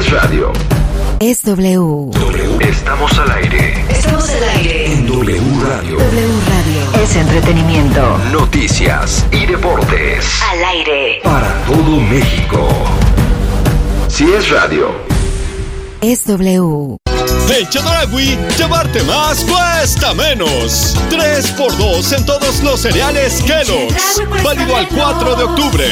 radio. Es W. Estamos al aire. Estamos al aire. En W Radio. W Radio. Es entretenimiento. Noticias y deportes. Al aire. Para todo México. Si es radio. Es W. En Chedraui, llevarte más cuesta menos. 3x2 en todos los cereales Kellogg's. Válido al 4 de octubre.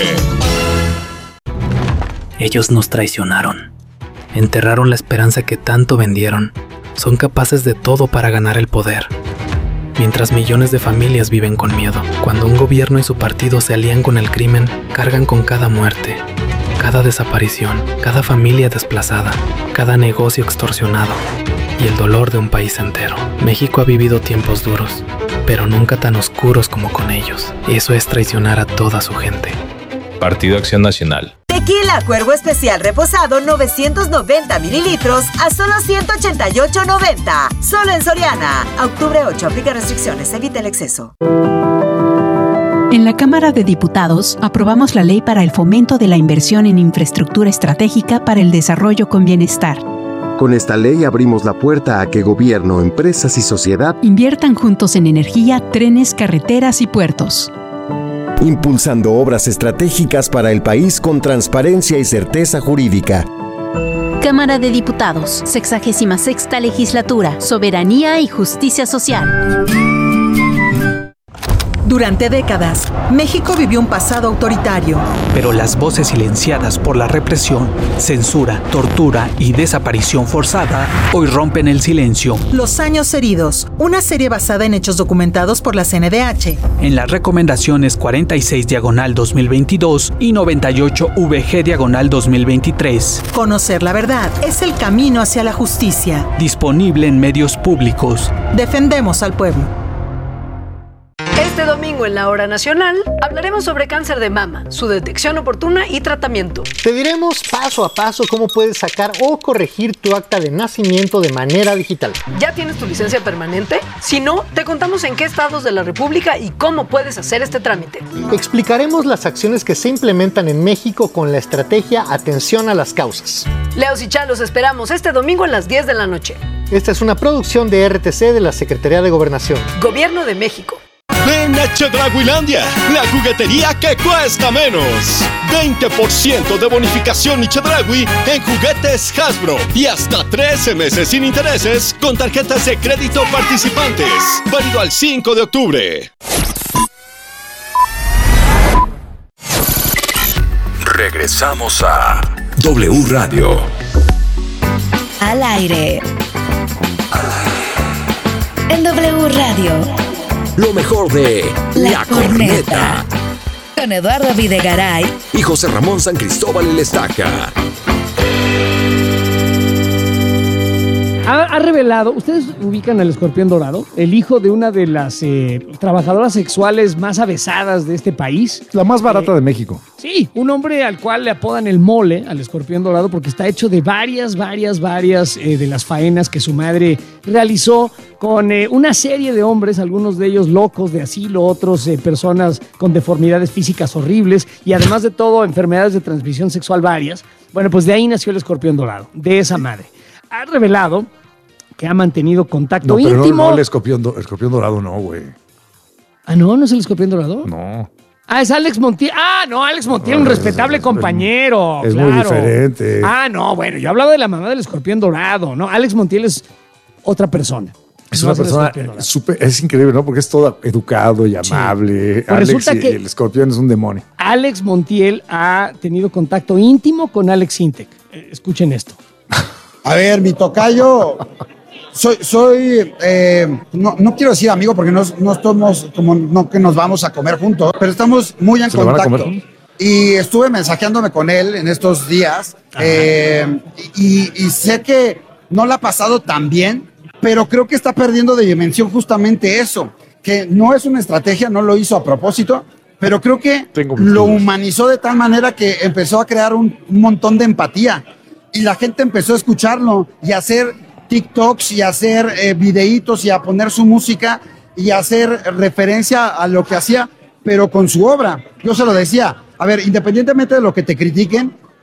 Ellos nos traicionaron. Enterraron la esperanza que tanto vendieron. Son capaces de todo para ganar el poder. Mientras millones de familias viven con miedo. Cuando un gobierno y su partido se alían con el crimen, cargan con cada muerte, cada desaparición, cada familia desplazada, cada negocio extorsionado y el dolor de un país entero. México ha vivido tiempos duros, pero nunca tan oscuros como con ellos. Eso es traicionar a toda su gente. Partido Acción Nacional. Tequila Cuervo Especial Reposado 990 mililitros a solo $188.90. Solo en Soriana. A octubre 8. Aplica restricciones. Evita el exceso. En la Cámara de Diputados aprobamos la ley para el fomento de la inversión en infraestructura estratégica para el desarrollo con bienestar. Con esta ley abrimos la puerta a que gobierno, empresas y sociedad inviertan juntos en energía, trenes, carreteras y puertos. Impulsando obras estratégicas para el país con transparencia y certeza jurídica. Cámara de Diputados, 66ª Legislatura, Soberanía y Justicia Social. Durante décadas, México vivió un pasado autoritario. Pero las voces silenciadas por la represión, censura, tortura y desaparición forzada hoy rompen el silencio. Los años heridos, una serie basada en hechos documentados por la CNDH. En las recomendaciones 46/2022 y 98/VG/2023. Conocer la verdad es el camino hacia la justicia. Disponible en medios públicos. Defendemos al pueblo. Este domingo en la Hora Nacional hablaremos sobre cáncer de mama, su detección oportuna y tratamiento. Te diremos paso a paso cómo puedes sacar o corregir tu acta de nacimiento de manera digital. ¿Ya tienes tu licencia permanente? Si no, te contamos en qué estados de la República y cómo puedes hacer este trámite. Explicaremos las acciones que se implementan en México con la estrategia Atención a las Causas. Leos y Chá, los esperamos este domingo a las 10 de la noche. Esta es una producción de RTC de la Secretaría de Gobernación. Gobierno de México. Ven a Chedrauilandia, la juguetería que cuesta menos. 20% de bonificación y Chedraui en juguetes Hasbro. Y hasta 13 meses sin intereses con tarjetas de crédito participantes. Válido al 5 de octubre. Regresamos a W Radio. Al aire. En W Radio. Lo mejor de La Corneta. Con Eduardo Videgaray y José Ramón San Cristóbal el Estaca. Ha revelado, ¿ustedes ubican al escorpión dorado? El hijo de una de las trabajadoras sexuales más avesadas de este país. La más barata de México. Sí, un hombre al cual le apodan el mole, al escorpión dorado, porque está hecho de varias de las faenas que su madre realizó con una serie de hombres, algunos de ellos locos de asilo, otros personas con deformidades físicas horribles y además de todo enfermedades de transmisión sexual varias. Bueno, pues de ahí nació el escorpión dorado, de esa madre. Ha revelado que ha mantenido contacto íntimo. No, el escorpión dorado no, güey. Ah, ¿no es el escorpión dorado? No. Ah, es Alex Montiel. Ah, no, Alex Montiel, un respetable compañero. Es claro. Muy diferente. Ah, no, bueno, yo hablaba de la mamá del escorpión dorado, ¿no? Alex Montiel es otra persona. Es una persona súper, es increíble, ¿no? Porque es todo educado y amable. Sí. Pues Alex y el escorpión es un demonio. Alex Montiel ha tenido contacto íntimo con Alex Intec. Escuchen esto. A ver, mi tocayo, no quiero decir amigo porque no estamos como no que nos vamos a comer juntos, pero estamos muy en contacto. Y estuve mensajeándome con él en estos días y sé que no la ha pasado tan bien, pero creo que está perdiendo de dimensión justamente eso, que no es una estrategia, no lo hizo a propósito, pero creo que lo humanizó de tal manera que empezó a crear un montón de empatía. Y la gente empezó a escucharlo y a hacer TikToks y a hacer videitos y a poner su música y a hacer referencia a lo que hacía, pero con su obra. Yo se lo decía, a ver, independientemente de lo que te critiquen,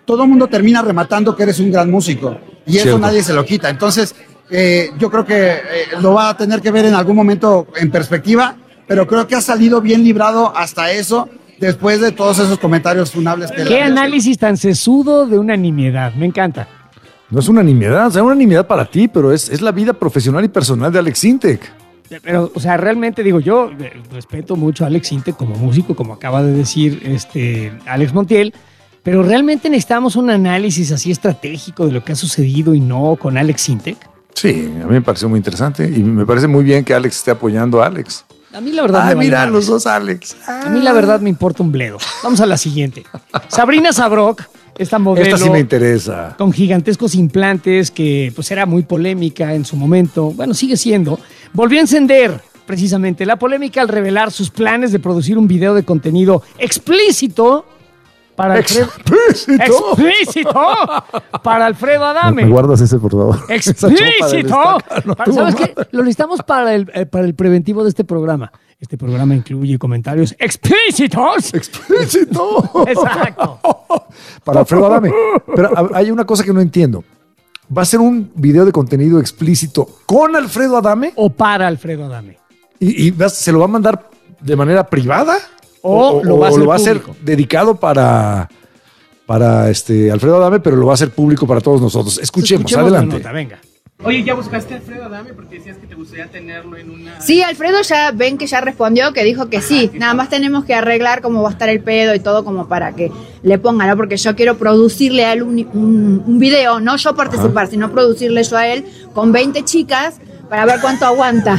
todo el mundo termina rematando que eres un gran músico. Y eso Cierto. nadie se lo quita. Entonces, yo creo que lo va a tener que ver en algún momento en perspectiva, pero creo que ha salido bien librado hasta eso, después de todos esos comentarios funables que Qué análisis tan sesudo de una nimiedad. Me encanta. No es una nimiedad, o sea, una nimiedad para ti, pero es la vida profesional y personal de Alex Sintek. Pero, o sea, realmente digo, yo respeto mucho a Alex Sintek como músico, como acaba de decir Alex Montiel, pero realmente necesitamos un análisis así estratégico de lo que ha sucedido y no con Alex Sintek. Sí, a mí me pareció muy interesante y me parece muy bien que Alex esté apoyando a Alex. A mí la verdad me mira, vale los dos Alex. A mí la verdad me importa un bledo. Vamos a la siguiente. Sabrina Sabrok, esta modelo. Esta sí me interesa. Con gigantescos implantes que pues era muy polémica en su momento. Bueno, sigue siendo. Volvió a encender precisamente la polémica al revelar sus planes de producir un video de contenido explícito para explícito para Alfredo Adame. ¿Me guardas ese, por favor? ¡Explícito! ¿Sabes qué? Lo necesitamos para el preventivo de este programa. Este programa incluye comentarios explícitos. ¡Explícito! Exacto. Para Alfredo Adame. Pero hay una cosa que no entiendo. ¿Va a ser un video de contenido explícito con Alfredo Adame? ¿O para Alfredo Adame? ¿Y se lo va a mandar de manera privada? ¿O lo va a hacer dedicado para Alfredo Adame, pero lo va a hacer público para todos nosotros? Escuchemos adelante. La nota, venga. Oye, ¿ya buscaste a Alfredo Adame? Porque decías que te gustaría tenerlo en una... Sí, Alfredo ya ven que ya respondió, que dijo que sí. Nada más tenemos que arreglar cómo va a estar el pedo y todo como para que le pongan, ¿no? Porque yo quiero producirle a él un video, no yo participar, sino producirle yo a él con 20 chicas para ver cuánto aguanta.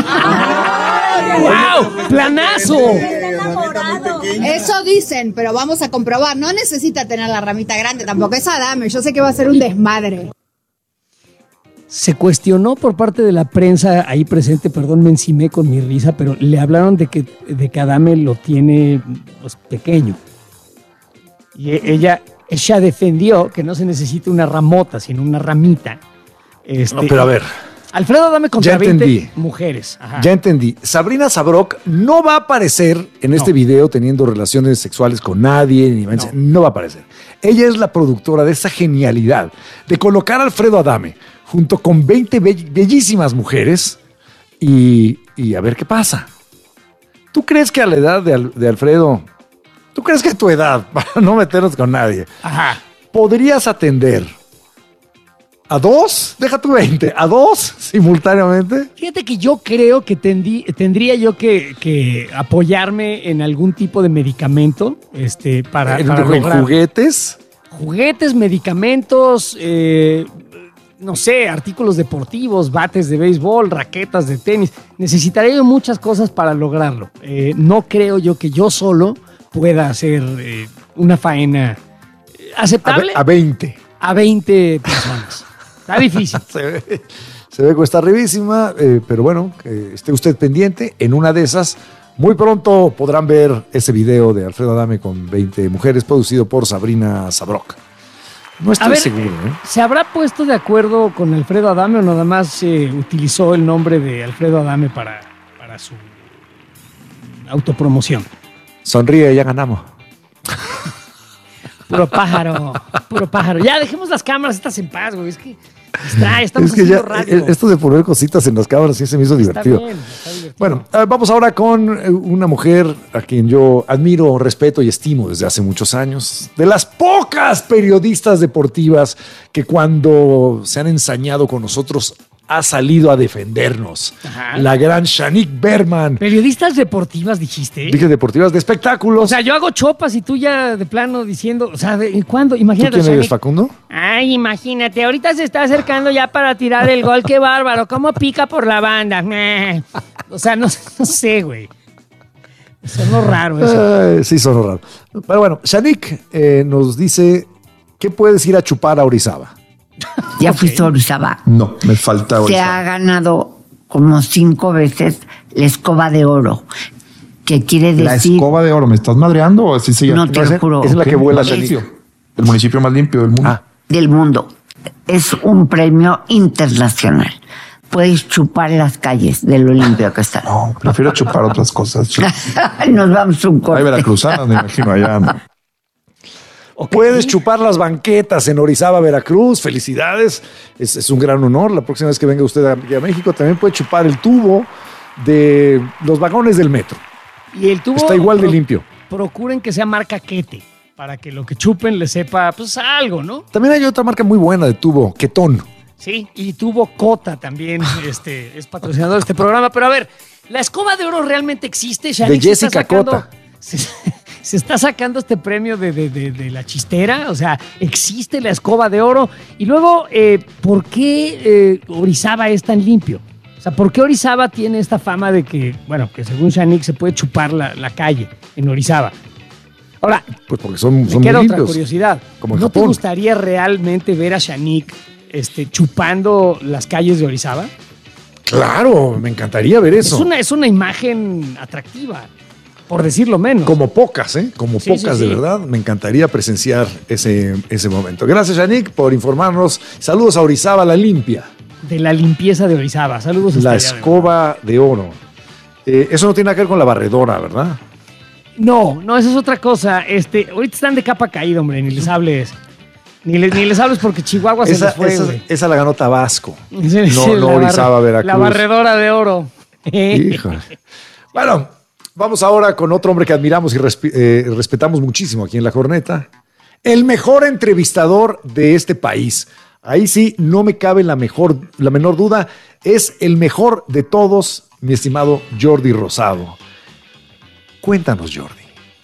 ¡Wow! ¡Planazo! Eso dicen, pero vamos a comprobar. No necesita tener la ramita grande, tampoco es Adame. Yo sé que va a ser un desmadre. Se cuestionó por parte de la prensa ahí presente, perdón, me encimé con mi risa, pero le hablaron de que Adame lo tiene pues, pequeño. Y ella defendió que no se necesita una ramota, sino una ramita. No, pero a ver. Alfredo Adame contra 20 mujeres. Ajá. Ya entendí. Sabrina Sabrok no va a aparecer en este video teniendo relaciones sexuales con nadie. No va a aparecer. Ella es la productora de esa genialidad de colocar a Alfredo Adame junto con 20 bellísimas mujeres y a ver qué pasa. ¿Tú crees que a la edad de Alfredo, tú crees que a tu edad, para no meternos con nadie, podrías atender a 2, deja tu 20, a 2 simultáneamente? Fíjate que yo creo que tendría yo que apoyarme en algún tipo de medicamento para lograr. ¿Juguetes? Juguetes, medicamentos, no sé, artículos deportivos, bates de béisbol, raquetas de tenis. Necesitaría yo muchas cosas para lograrlo. No creo yo que yo solo pueda hacer una faena aceptable. A 20. A 20 personas. Está difícil. Se ve que está arribísima, pero bueno, que esté usted pendiente. En una de esas, muy pronto podrán ver ese video de Alfredo Adame con 20 mujeres, producido por Sabrina Sabrok. No estoy seguro. ¿Se habrá puesto de acuerdo con Alfredo Adame o nada más utilizó el nombre de Alfredo Adame para su autopromoción? Sonríe, ya ganamos. Puro pájaro, puro pájaro. Ya, dejemos las cámaras estas en paz, güey. Es que estamos es que haciendo ya, radio. Esto de poner cositas en las cámaras sí se me hizo divertido. Está divertido. Bueno, vamos ahora con una mujer a quien yo admiro, respeto y estimo desde hace muchos años. De las pocas periodistas deportivas que cuando se han ensañado con nosotros ha salido a defendernos. Ajá. La gran Shanique Berman. ¿Periodistas deportivas dijiste? Dije deportivas de espectáculos. O sea, yo hago chopas y tú ya de plano diciendo, o sea, ¿cuándo? Imagínate. ¿Tú quién eres, Facundo? Ay, imagínate, ahorita se está acercando ya para tirar el gol, qué bárbaro, cómo pica por la banda. O sea, no sé, güey. Sonó raro eso. Sí, sonó raro. Pero bueno, Shanique nos dice, ¿qué puedes ir a chupar a Orizaba? ¿Ya fuiste a Orizaba? No, me falta Orizaba. Se ha ganado como 5 veces la escoba de oro. ¿Qué quiere decir? ¿La escoba de oro? ¿Me estás madreando o así se llama? No, te lo juro. Es la que vuela Shanique. El municipio más limpio del mundo. Del mundo. Es un premio internacional. Puedes chupar las calles de lo limpio que está. No, prefiero chupar otras cosas. Nos vamos un corte. Hay veracruzanas, me imagino, allá. ¿No? Okay. Puedes chupar las banquetas en Orizaba, Veracruz. Felicidades. Es un gran honor. La próxima vez que venga usted a México también puede chupar el tubo de los vagones del metro. Y el tubo está igual de limpio. Procuren que sea marca Quete, para que lo que chupen le sepa pues algo, ¿no? También hay otra marca muy buena de tubo, Ketón. Sí, y tubo Cota también es patrocinador de este programa. Pero a ver, ¿la escoba de oro realmente existe? De Jessica Cota. Se está sacando este premio de la chistera, o sea, existe la escoba de oro. Y luego, ¿por qué Orizaba es tan limpio? O sea, ¿por qué Orizaba tiene esta fama de que, bueno, que según Shanique se puede chupar la calle en Orizaba? Ahora, pues porque son me muy queda limpios. otra curiosidad. Como en ¿No Japón. te gustaría realmente ver a Shanique chupando las calles de Orizaba? Claro, me encantaría ver eso. Es una imagen atractiva, por decirlo menos. Como pocas, ¿eh? Como Sí, pocas, sí, de sí. verdad. Me encantaría presenciar ese momento. Gracias, Shanique, por informarnos. Saludos a Orizaba, la limpia. De la limpieza de Orizaba. Saludos. La hasta allá, escoba de oro. Eso no tiene nada que ver con la barredora, ¿verdad? No, esa es otra cosa. Ahorita están de capa caída, hombre, ni les hables. Ni les hables porque Chihuahua se les fue, güey. Esa la ganó Tabasco. Sí, No Orizaba, Veracruz. La barredora de oro. Híjole. Bueno, vamos ahora con otro hombre que admiramos y respetamos muchísimo aquí en La Jorneta. El mejor entrevistador de este país. Ahí sí, no me cabe la menor duda. Es el mejor de todos, mi estimado Jordi Rosado. Cuéntanos, Jordi.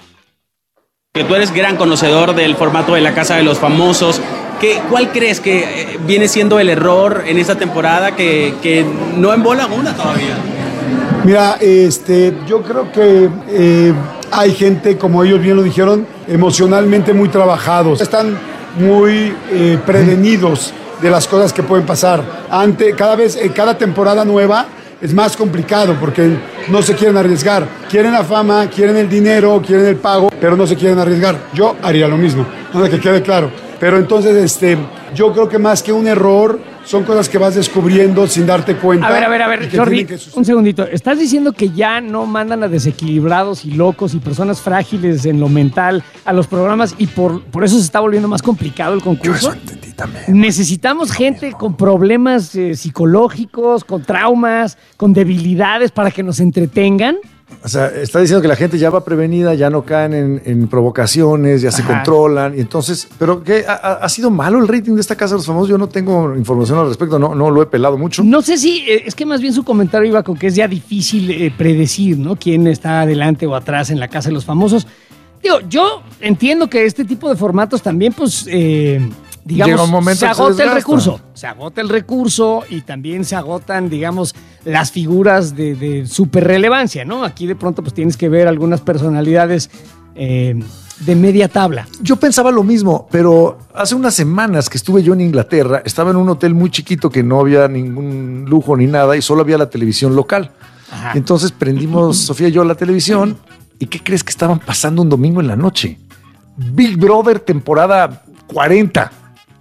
Que tú eres gran conocedor del formato de La Casa de los Famosos. ¿Cuál crees que viene siendo el error en esta temporada que no embola una todavía? Mira, yo creo que hay gente, como ellos bien lo dijeron, emocionalmente muy trabajados. Están muy prevenidos de las cosas que pueden pasar. Cada temporada nueva es más complicado porque no se quieren arriesgar. Quieren la fama, quieren el dinero, quieren el pago, pero no se quieren arriesgar. Yo haría lo mismo, para que quede claro. Pero entonces, yo creo que más que un error, son cosas que vas descubriendo sin darte cuenta. A ver, Jordi, un segundito. ¿Estás diciendo que ya no mandan a desequilibrados y locos y personas frágiles en lo mental a los programas y por eso se está volviendo más complicado el concurso? Yo eso entendí también. Necesitamos gente con problemas psicológicos, con traumas, con debilidades para que nos entretengan. O sea, está diciendo que la gente ya va prevenida, ya no caen en provocaciones, ya se controlan. Y entonces, ¿pero qué? ¿Ha sido malo el rating de esta Casa de los Famosos? Yo no tengo información al respecto, no lo he pelado mucho. No sé si, es que más bien su comentario iba con que es ya difícil predecir, ¿no? Quién está adelante o atrás en la Casa de los Famosos. Digo, yo entiendo que este tipo de formatos también, pues, digamos, se agota el recurso. Se agota el recurso y también se agotan, digamos, las figuras de súper relevancia, ¿no? Aquí de pronto pues tienes que ver algunas personalidades de media tabla. Yo pensaba lo mismo, pero hace unas semanas que estuve yo en Inglaterra, estaba en un hotel muy chiquito que no había ningún lujo ni nada y solo había la televisión local. Ajá. Entonces prendimos Sofía y yo la televisión y ¿qué crees que estaban pasando un domingo en la noche? Big Brother temporada 40.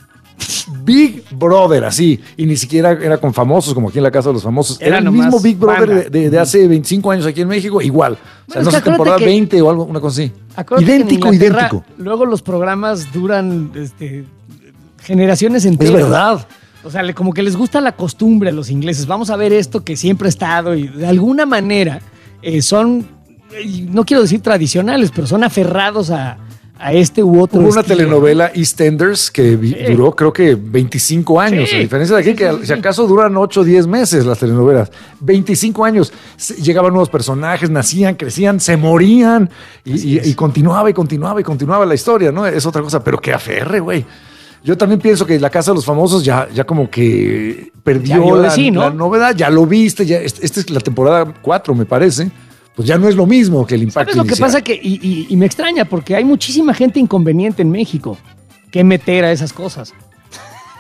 Big Brother, así. Y ni siquiera era con famosos, como aquí en la Casa de los Famosos. Era el mismo Big Brother de hace 25 años aquí en México, igual. O sea, no sé, temporada 20 o algo, una cosa así. Idéntico. Luego los programas duran generaciones enteras. Es verdad. O sea, como que les gusta la costumbre a los ingleses. Vamos a ver esto que siempre ha estado y de alguna manera son, no quiero decir tradicionales, pero son aferrados a este u otro. Hubo una telenovela EastEnders que duró creo que 25 años, a diferencia de aquí que si acaso duran 8 o 10 meses las telenovelas. 25 años. Llegaban nuevos personajes, nacían, crecían, se morían y continuaba la historia, ¿no? Es otra cosa, pero qué aferre, güey. Yo también pienso que La Casa de los Famosos ya como que perdió la novedad, ya lo viste, esta es la temporada 4, me parece. Pues ya no es lo mismo que el impacto inicial. ¿Sabes lo que pasa? Y me extraña porque hay muchísima gente inconveniente en México que meter a esas cosas.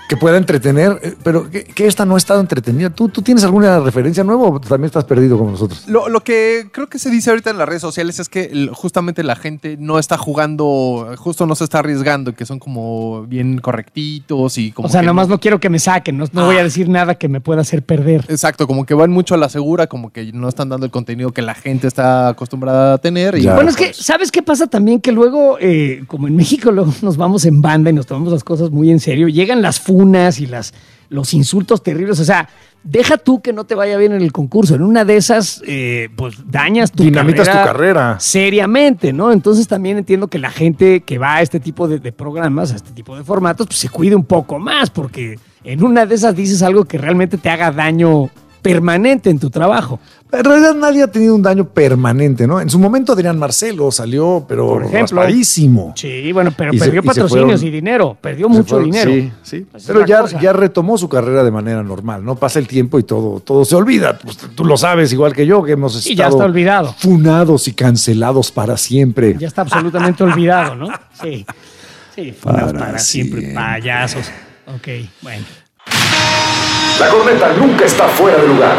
que pueda entretener, pero que esta no ha estado entretenida. ¿Tú tienes alguna referencia nueva o también estás perdido como nosotros? Lo que creo que se dice ahorita en las redes sociales es que justamente la gente no está jugando, justo no se está arriesgando, que son como bien correctitos y como... O sea, nomás no quiero que me saquen, no voy a decir nada que me pueda hacer perder. Exacto, como que van mucho a la segura, como que no están dando el contenido que la gente está acostumbrada a tener. Y bueno, es que, ¿sabes qué pasa también? Que luego, como en México, luego nos vamos en banda y nos tomamos las cosas muy en serio. Llegan las funas y los insultos terribles. O sea, deja tú que no te vaya bien en el concurso. En una de esas, pues dañas tu dinamitas tu carrera seriamente, ¿no? Entonces también entiendo que la gente que va a este tipo de programas, a este tipo de formatos, pues se cuide un poco más, porque en una de esas dices algo que realmente te haga daño permanente en tu trabajo. En realidad nadie ha tenido un daño permanente, ¿no? En su momento Adrián Marcelo salió, pero raspadísimo. Sí, bueno, pero perdió patrocinios y dinero. Perdió mucho dinero. Sí. Pero ya retomó su carrera de manera normal, ¿no? Pasa el tiempo y todo se olvida. Pues tú lo sabes igual que yo, que hemos estado ya está olvidado. Funados y cancelados para siempre. Ya está absolutamente olvidado, ¿no? Sí. Sí, funados para siempre, payasos. Ok, bueno. La corneta nunca está fuera de lugar.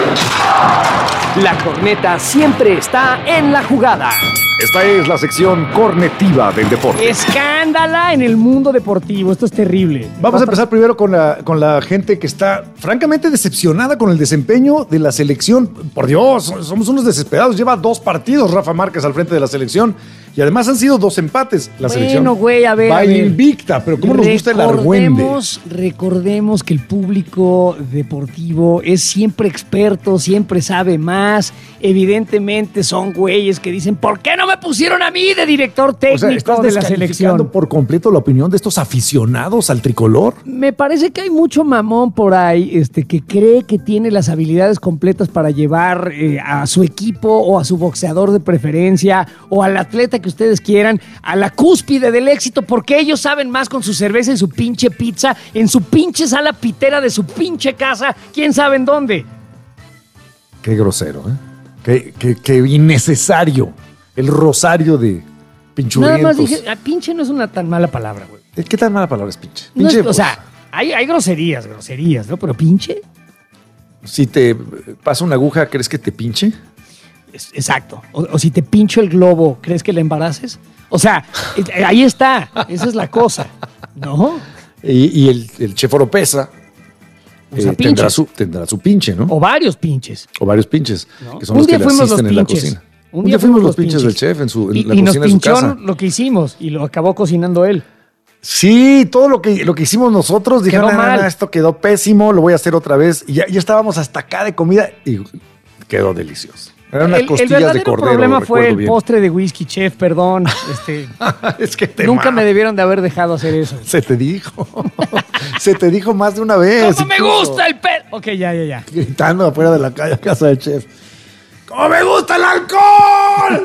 La corneta siempre está en la jugada. Esta es la sección cornetiva del deporte. Escándala en el mundo deportivo. Esto es terrible. Vamos a empezar primero con la gente que está francamente decepcionada con el desempeño de la selección. Por Dios, somos unos desesperados. Lleva 2 partidos Rafa Márquez al frente de la selección. Y además han sido 2 empates. La selección güey, a ver. Va invicta, pero ¿cómo nos gusta el argüende? Recordemos que el público deportivo es siempre experto, siempre sabe más. Evidentemente son güeyes que dicen, ¿por qué no me pusieron a mí de director técnico de la selección? Por completo la opinión de estos aficionados al tricolor. Me parece que hay mucho mamón por ahí que cree que tiene las habilidades completas para llevar a su equipo o a su boxeador de preferencia o al atleta que ustedes quieran a la cúspide del éxito, porque ellos saben más con su cerveza y su pinche pizza, en su pinche sala pitera de su pinche casa, quién sabe en dónde. Qué grosero, Qué innecesario. El rosario de pinchurrientos. Nada más dije, pinche no es una tan mala palabra, güey. ¿Qué tan mala palabra es pinche? No es, o sea, hay groserías, ¿no? Pero pinche. Si te pasa una aguja, ¿crees que te pinche? Exacto. O si te pincho el globo, ¿crees que le embaraces? O sea, ahí está. Esa es la cosa, ¿no? Y el chef Oropesa tendrá su pinche, ¿no? O varios pinches. ¿No? Que son los que le asisten en la cocina. Un día fuimos los pinches del chef en la cocina de su casa. Y nos pinchó lo que hicimos y lo acabó cocinando él. Sí, todo lo que hicimos nosotros, dijeron, no, esto quedó pésimo, lo voy a hacer otra vez. Y ya estábamos hasta acá de comida y quedó delicioso. Eran unas costillas de cordero. El problema fue el postre de whisky, chef, perdón. Es que nunca me debieron de haber dejado hacer eso. Se te dijo. Se te dijo más de una vez. ¡Cómo me gusta el pelo! Ok, ya. Gritando afuera de la casa del chef. ¡Cómo me gusta el alcohol!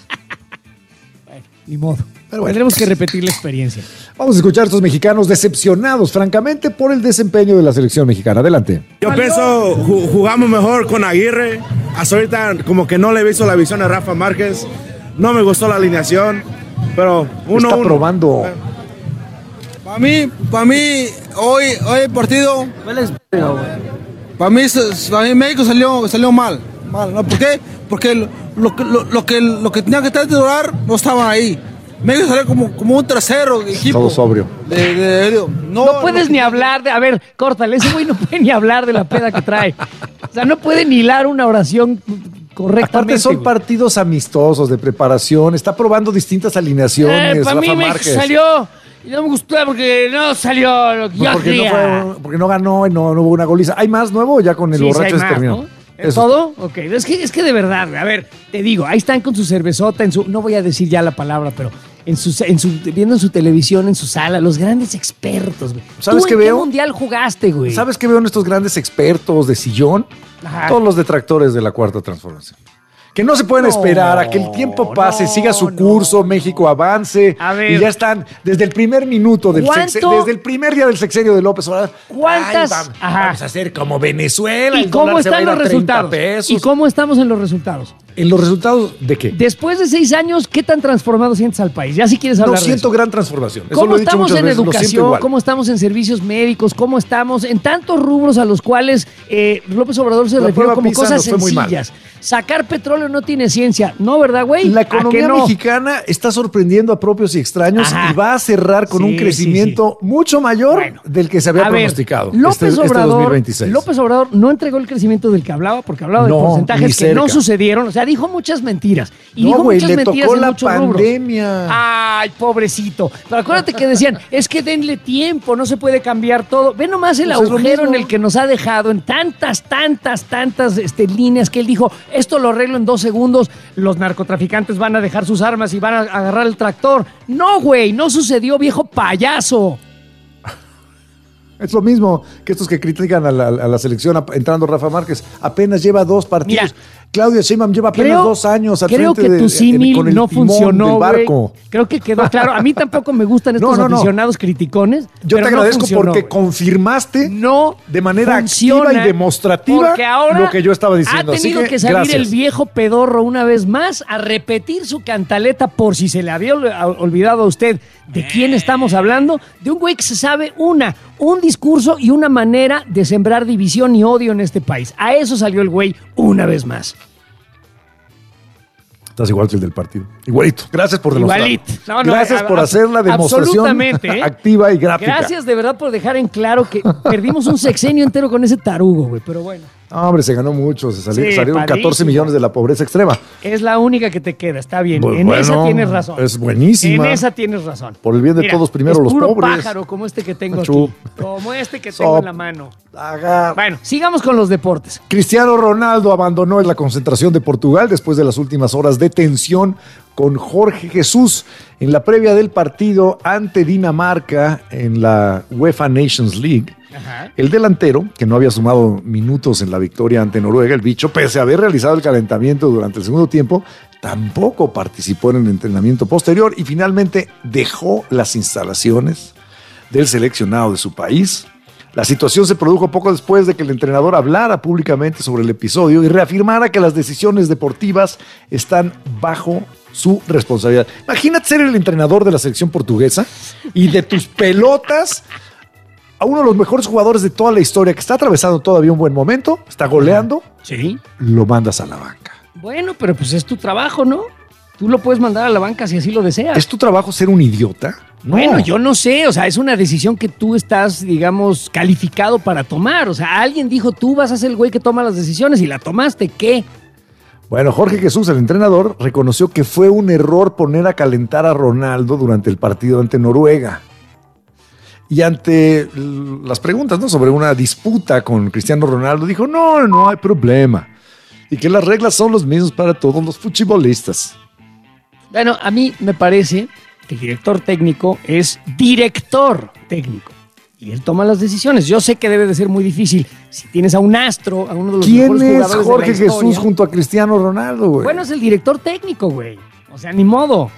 Bueno, ni modo. Pero bueno, tendremos que repetir la experiencia. Vamos a escuchar a estos mexicanos decepcionados, francamente, por el desempeño de la selección mexicana. Adelante. Yo pienso jugamos mejor con Aguirre. Hasta ahorita como que no le he visto la visión a Rafa Márquez. No me gustó la alineación, pero uno está probando. Para mí hoy el partido. Para mí México salió mal. ¿No? ¿Por qué? Porque lo que tenía que titular no estaba ahí. México salió como un tercero equipo. Todo sobrio. No puedes ni hablar de... A ver, córtale, ese güey no puede ni hablar de la peda que trae. O sea, no puede ni hilar una oración correctamente. Aparte son partidos amistosos de preparación. Está probando distintas alineaciones. Para mí México salió... Y no me gustó porque no salió lo que yo quería. Porque no ganó y no hubo una goliza. ¿Hay más nuevo ya con el borracho se terminó? ¿No? ¿Es todo? Ok. Es que de verdad, a ver, te digo, ahí están con su cervezota, no voy a decir ya la palabra, pero viendo en su televisión, en su sala, los grandes expertos, güey. ¿Sabes qué veo? ¿Qué mundial jugaste, güey? ¿Sabes qué veo en estos grandes expertos de sillón? Ajá. Todos los detractores de la Cuarta Transformación. Que no se pueden esperar a que el tiempo pase, siga su curso, México avance. A ver, y ya están desde el primer minuto desde el primer día del sexenio de López Obrador. ¿Cuántas? Vamos a hacer como Venezuela. ¿Y cómo están los resultados? ¿Y cómo estamos en los resultados? ¿En los resultados de qué? Después de 6 años, ¿qué tan transformado sientes al país? Ya si quieres hablar No siento de eso. gran transformación. Eso ¿Cómo lo he dicho estamos muchas en veces, lo siento educación? igual. ¿Cómo estamos en servicios médicos? ¿Cómo estamos en tantos rubros a los cuales López Obrador se La refirió prueba como PISA cosas nos fue muy mal. sencillas? Sacar petróleo no tiene ciencia. ¿No, verdad, güey? La ¿A qué economía no? mexicana está sorprendiendo a propios y extraños Ajá. y va a cerrar con Sí, un crecimiento mucho mayor del que se había A ver, pronosticado López Obrador, 2026. López Obrador no entregó el crecimiento del que hablaba, porque hablaba de No, ni porcentajes que cerca. no sucedieron. O sea, dijo muchas mentiras. Y No, dijo güey, muchas le mentiras tocó en la muchos rubros. pandemia. Ay, pobrecito. Pero acuérdate que decían, es que denle tiempo, no se puede cambiar todo. Ve nomás el Pues es lo agujero en mismo. el que nos ha dejado en tantas líneas que él dijo, esto lo arreglo en 2 segundos, los narcotraficantes van a dejar sus armas y van a agarrar el tractor. No, güey, no sucedió, viejo payaso. Es lo mismo que estos que critican a la selección entrando Rafa Márquez. Apenas lleva 2 partidos. Mira, Claudia Sheinbaum lleva apenas 2 años al Creo frente que tu símil con el no timón funcionó, del güey. barco. Creo que quedó claro. A mí tampoco me gustan estos No. aficionados criticones. Yo te pero no agradezco funcionó, porque güey. confirmaste de manera Funciona, activa y demostrativa porque ahora lo que yo estaba diciendo. Ha tenido Así que salir gracias. el viejo pedorro una vez más a repetir su cantaleta por si se le había olvidado a usted de quién estamos hablando, de un güey que se sabe un discurso y una manera de sembrar división y odio en este país. A eso salió el güey una vez más. Estás igual que el del partido. Igualito. Gracias por demostrarlo. Igualito. No, Gracias por hacer la demostración absolutamente, ¿eh? activa y gráfica. Gracias de verdad por dejar en claro que perdimos un sexenio entero con ese tarugo, güey. Pero bueno, No, hombre, se ganó mucho. Salieron padrísimo. 14 millones de la pobreza extrema. es la única que te queda, está bien. Pues en bueno, esa tienes razón. es buenísima. En esa tienes razón. Por el bien de Mira, todos, primero es los puro pobres. pájaro como este que tengo Achú. aquí. Como este que tengo en la mano. Haga. Bueno, sigamos con los deportes. Cristiano Ronaldo abandonó la concentración de Portugal después de las últimas horas de tensión con Jorge Jesús en la previa del partido ante Dinamarca en la UEFA Nations League. El delantero, que no había sumado minutos en la victoria ante Noruega, el bicho, pese a haber realizado el calentamiento durante el segundo tiempo, tampoco participó en el entrenamiento posterior y finalmente dejó las instalaciones del seleccionado de su país. La situación se produjo poco después de que el entrenador hablara públicamente sobre el episodio y reafirmara que las decisiones deportivas están bajo su responsabilidad. Imagínate ser el entrenador de la selección portuguesa y de tus pelotas a uno de los mejores jugadores de toda la historia que está atravesando todavía un buen momento, está goleando, Sí. lo mandas a la banca. Bueno, pero pues es tu trabajo, ¿no? Tú lo puedes mandar a la banca si así lo deseas. ¿Es tu trabajo ser un idiota? No. Bueno, yo no sé, o sea, es una decisión que tú estás, digamos, calificado para tomar. O sea, alguien dijo, tú vas a ser el güey que toma las decisiones y la tomaste, ¿qué? Bueno, Jorge Jesús, el entrenador, reconoció que fue un error poner a calentar a Ronaldo durante el partido ante Noruega. Y ante las preguntas, ¿no?, sobre una disputa con Cristiano Ronaldo, dijo, no hay problema. Y que las reglas son las mismas para todos los futbolistas. Bueno, a mí me parece que el director técnico es director técnico. Y él toma las decisiones. Yo sé que debe de ser muy difícil. Si tienes a un astro, a uno de los ¿Quién mejores es jugadores Jorge de la historia, Jesús junto a Cristiano Ronaldo, güey? Bueno, es el director técnico, güey. O sea, ni modo.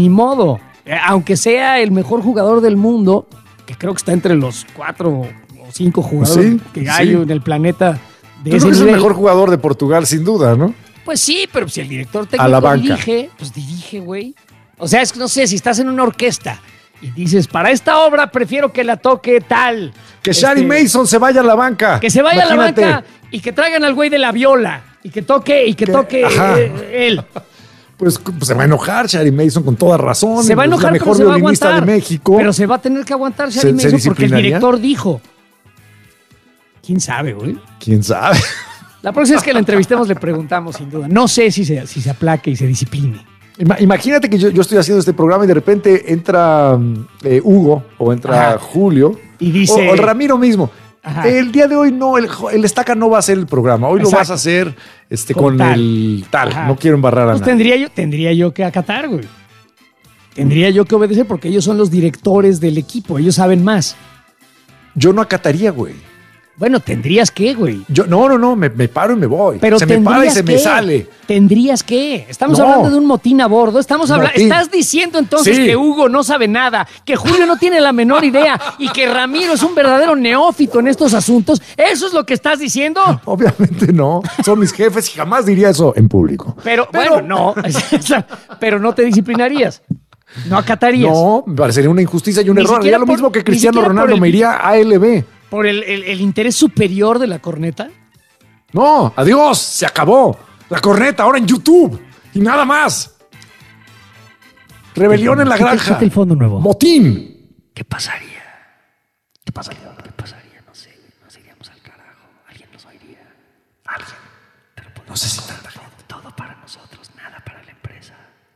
Aunque sea el mejor jugador del mundo, que creo que está entre los 4 o 5 jugadores que hay en el planeta de Yo ese creo que es el nivel. mejor jugador de Portugal, sin duda, ¿no? Pues sí, pero si el director A la técnico banca. dirige, pues dirige, güey. O sea, es que no sé, si estás en una orquesta y dices, para esta obra prefiero que la toque tal. Que Shari Mason se vaya a la banca. Que se vaya Imagínate. a la banca y que traigan al güey de la viola y que toque Ajá. Él. Pues se va a enojar Shari Mason con toda razón. Se va a Es enojar, la pero mejor se va a violinista aguantar. de México. Pero se va a tener que aguantar Shari ¿Se Mason porque el disciplinaría? director dijo. ¿Quién sabe, güey? ¿Quién sabe? La próxima vez que la entrevistemos le preguntamos, sin duda. No sé si se aplaque y se discipline. Imagínate que yo estoy haciendo este programa y de repente entra Hugo o entra Ajá. Julio Y dice- o el Ramiro mismo. Ajá. El día de hoy no, el Estaca no va a hacer el programa. Hoy lo Exacto. vas a hacer Con con tal. el tal. Ajá. No quiero embarrar a Pues nadie. tendría yo que acatar, güey. Tendría yo que obedecer porque ellos son los directores del equipo. Ellos saben más. Yo no acataría, güey. Bueno, tendrías que, güey. Yo, no, me paro y me voy. Pero se me para y se me sale. Tendrías que. Estamos hablando de un motín a bordo. Estás diciendo entonces que Hugo no sabe nada, que Julio no tiene la menor idea y que Ramiro es un verdadero neófito en estos asuntos. ¿Eso es lo que estás diciendo? Obviamente no. Son mis jefes y jamás diría eso en público. Pero bueno, no. Pero no te disciplinarías. No acatarías. No, me parecería una injusticia y un error. Haría lo mismo que Cristiano Ronaldo, me iría a ALB. ¿Por el interés superior de la corneta? No, adiós, se acabó. La corneta ahora en YouTube y nada más. Rebelión en la granja. Quítate el fondo nuevo. Motín. ¿Qué pasaría? ¿Qué pasaría? No sé, nos iríamos al carajo. Alguien nos oiría. Alguien. Pero no sé si tanta gente. Todo para nosotros, nada para la empresa.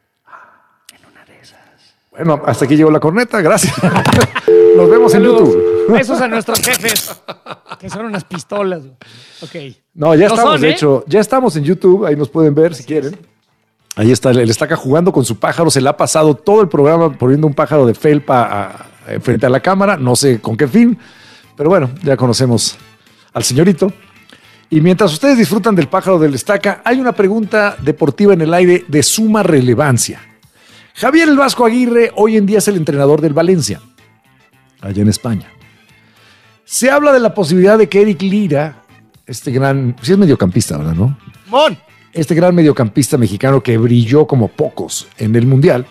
En una de esas. Bueno, hasta aquí llegó la corneta, gracias. Nos vemos en YouTube. Besos a nuestros jefes, que son unas pistolas. Ok. No, ya estamos, de hecho, ya estamos en YouTube, ahí nos pueden ver si quieren. Ahí está el Estaca jugando con su pájaro, se le ha pasado todo el programa poniendo un pájaro de felpa frente a la cámara, no sé con qué fin, pero bueno, ya conocemos al señorito. Y mientras ustedes disfrutan del pájaro del Estaca, hay una pregunta deportiva en el aire de suma relevancia. Javier El Vasco Aguirre hoy en día es el entrenador del Valencia, allá en España. Se habla de la posibilidad de que Eric Lira, este gran, sí es mediocampista, ¿verdad, no? ¡Mon! Este gran mediocampista mexicano que brilló como pocos en el Mundial,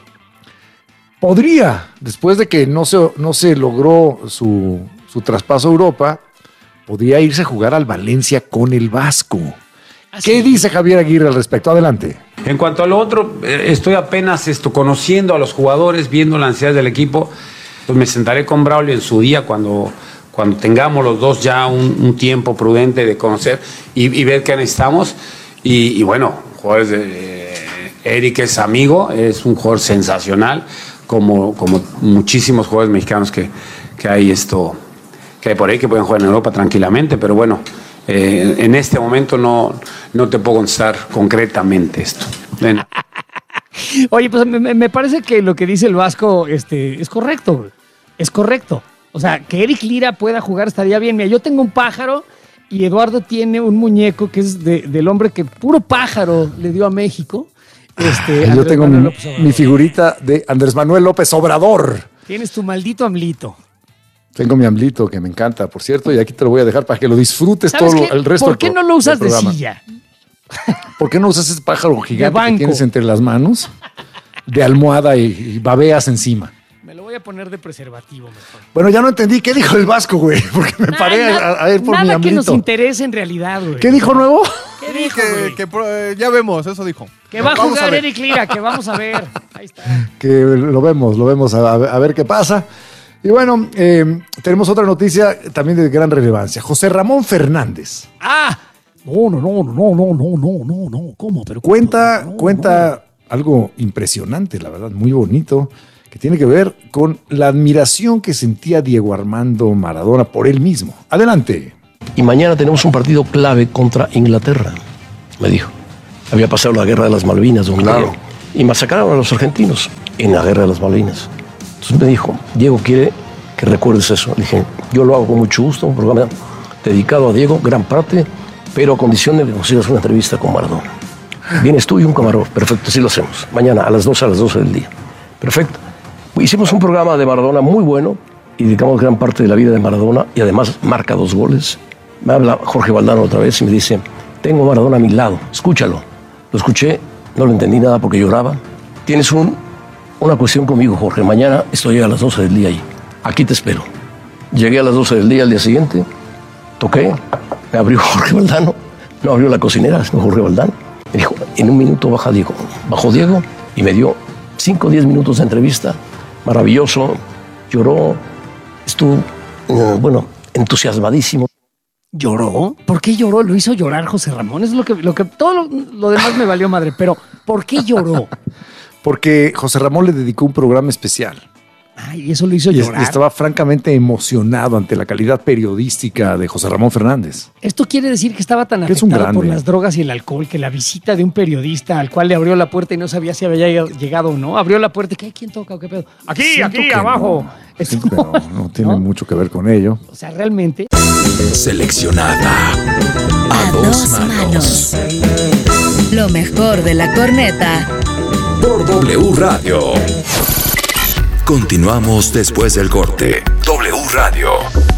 podría, después de que no se logró su traspaso a Europa, podría irse a jugar al Valencia con el Vasco. ¿Qué dice Javier Aguirre al respecto? Adelante. En cuanto a lo otro, estoy apenas conociendo a los jugadores, viendo la ansiedad del equipo. Pues me sentaré con Braulio en su día cuando tengamos los dos ya un tiempo prudente de conocer y ver qué necesitamos. Y bueno, jugadores Eric es amigo, es un jugador sensacional, como muchísimos jugadores mexicanos que hay que hay por ahí que pueden jugar en Europa tranquilamente, pero bueno, en este momento no te puedo contestar concretamente esto. Ven. Oye, pues me parece que lo que dice el Vasco es correcto. Es correcto. O sea, que Eric Lira pueda jugar estaría bien. Mira, yo tengo un pájaro y Eduardo tiene un muñeco que es del hombre que puro pájaro le dio a México. Yo tengo mi figurita de Andrés Manuel López Obrador. Tienes tu maldito AMLito. Tengo mi AMLito que me encanta, por cierto, y aquí te lo voy a dejar para que lo disfrutes todo el resto del programa. ¿Por qué no lo usas de silla? ¿Por qué no usas ese pájaro gigante que tienes entre las manos? De almohada y babeas encima. Me lo voy a poner de preservativo mejor. Bueno, ya no entendí. ¿Qué dijo el Vasco, güey? Porque me paré a ir por mi Nada AMLito. que nos interese en realidad, güey. ¿Qué dijo nuevo? ¿Qué dijo, que ya vemos, eso dijo. Que va a jugar Eric Lira, que vamos a ver. Ahí está. Que lo vemos a ver qué pasa. Y bueno, tenemos otra noticia también de gran relevancia. José Ramón Fernández. ¡Ah! No. ¿Cómo? Pero cuenta algo impresionante, la verdad, muy bonito, que tiene que ver con la admiración que sentía Diego Armando Maradona por él mismo. Adelante. Y mañana tenemos un partido clave contra Inglaterra, me dijo. Había pasado la guerra de las Malvinas, y masacraron a los argentinos en la guerra de las Malvinas. Entonces me dijo, Diego quiere que recuerdes eso. Le dije, yo lo hago con mucho gusto, un programa dedicado a Diego, gran parte, pero a condición de que consigas una entrevista con Maradona. Vienes tú y un camarógrafo, perfecto, así lo hacemos. Mañana a las 12 del día. Perfecto. Hicimos un programa de Maradona muy bueno y dedicamos gran parte de la vida de Maradona y además marca 2 goles. Me habla Jorge Valdano otra vez y me dice, tengo a Maradona a mi lado, escúchalo. Lo escuché, no lo entendí nada porque lloraba. Tienes una cuestión conmigo, Jorge. Mañana estoy a las 12 del día ahí. Aquí te espero. Llegué a las 12 del día al día siguiente, toqué, me abrió Jorge Valdano, no abrió la cocinera, sino Jorge Valdano. Me dijo, en un minuto baja Diego. Bajó Diego y me dio 5 o 10 minutos de entrevista. Maravilloso, lloró, estuvo, entusiasmadísimo. ¿Lloró? ¿Por qué lloró? Lo hizo llorar José Ramón. Es lo que todo lo demás me valió madre, pero ¿por qué lloró? Porque José Ramón le dedicó un programa especial. Ay, eso lo hizo llorar. Y estaba francamente emocionado ante la calidad periodística de José Ramón Fernández. Esto quiere decir que estaba tan afectado por las drogas y el alcohol que la visita de un periodista al cual le abrió la puerta y no sabía si había llegado o no, abrió la puerta y ¿quién toca o qué pedo? Aquí, abajo. No tiene mucho que ver con ello. O sea, realmente... Seleccionada a dos manos. Lo mejor de la corneta Por W Radio. Continuamos después del corte. W Radio.